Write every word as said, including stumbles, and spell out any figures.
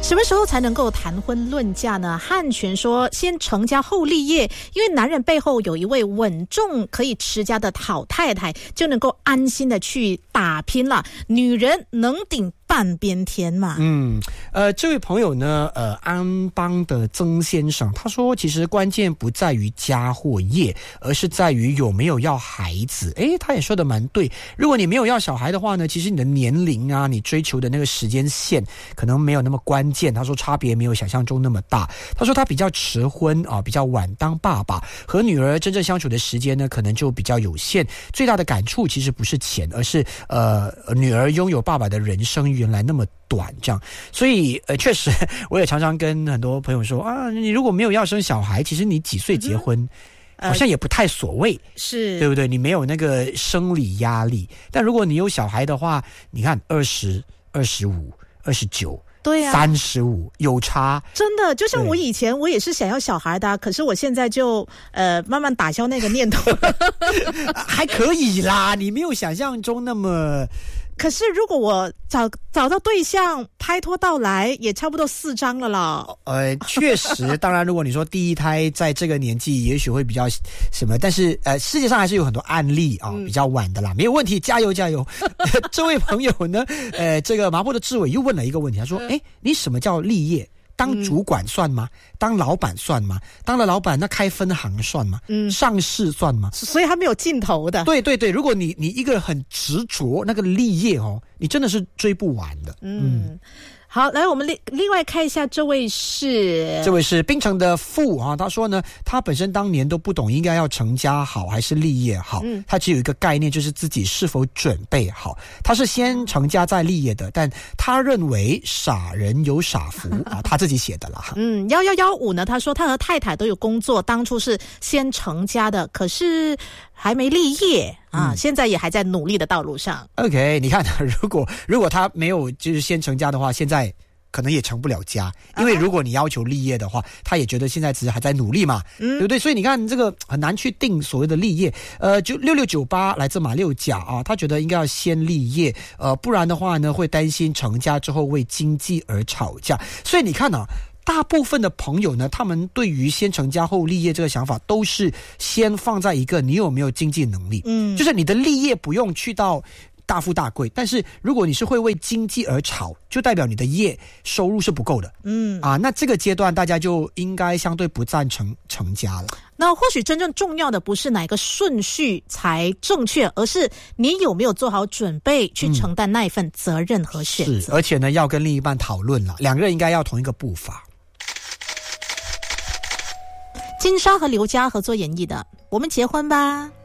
什么时候才能够谈婚论嫁呢？汉权说先成家后立业，因为男人背后有一位稳重可以持家的好太太，就能够安心的去打拼了。女人能顶半边天嘛。 嗯，呃，这位朋友呢，呃，安邦的曾先生，他说，其实关键不在于家或业，而是在于有没有要孩子。诶，他也说的蛮对。如果你没有要小孩的话呢，其实你的年龄啊，你追求的那个时间线可能没有那么关键。他说差别没有想象中那么大。他说他比较迟婚啊，比较晚当爸爸，和女儿真正相处的时间呢，可能就比较有限。最大的感触其实不是钱，而是呃，女儿拥有爸爸的人生原来那么短，这样。所以呃，确实我也常常跟很多朋友说啊，你如果没有要生小孩，其实你几岁结婚、嗯、好像也不太所谓， 是对不对？你没有那个生理压力。但如果你有小孩的话，你看二十、二十五、二十九。 对啊， 三十五有差， 真的就像我以前我也是想要小孩的、啊，可是我现在就呃慢慢打消那个念头。 还可以啦，你没有想象中那么。 可是如果我找找到对象，拍拖到来也差不多四张了啦。 呃，确实，当然，如果你说第一胎在这个年纪，也许会比较什么，但是呃，世界上还是有很多案例啊、哦嗯，比较晚的啦，没有问题，加油加油。这位朋友呢，呃，这个麻坡的志伟又问了一个问题，他说：“哎，你什么叫立业？当主管算吗？嗯、当老板算吗？当了老板，那开分行算吗？嗯，上市算吗？ 所以他没有尽头的。 对对对，如果你你一个很执着那个立业哦，你真的是追不完的。嗯。嗯好，来我们另另外看一下，这位是这位是槟城的富啊，他说呢，他本身当年都不懂应该要成家好还是立业好，嗯，他只有一个概念，就是自己是否准备好。他是先成家再立业的，但他认为傻人有傻福啊，他自己写的啦。 嗯，幺幺幺五呢，他说他和太太都有工作，当初是先成家的，可是还没立业啊、嗯，现在也还在努力的道路上。 OK， 你看，如果如果他没有就是先成家的话，现在可能也成不了家，因为如果你要求立业的话，他也觉得现在只是还在努力嘛，嗯，对不对？所以你看这个很难去定所谓的立业。呃，就六六九八来自马六甲啊，他觉得应该要先立业，呃，不然的话呢，会担心成家之后为经济而吵架。所以你看啊。大部分的朋友呢，他们对于先成家后立业这个想法，都是先放在一个你有没有经济能力，嗯，就是你的立业不用去到大富大贵，但是如果你是会为经济而吵，就代表你的业收入是不够的，嗯啊，那这个阶段大家就应该相对不赞成成家了。 那或许真正重要的不是哪个顺序才正确，而是你有没有做好准备去承担那一份责任和选择、嗯、 是，而且呢要跟另一半讨论了，两个人应该要同一个步伐。 金莎和刘佳合作演绎的《我们结婚吧》。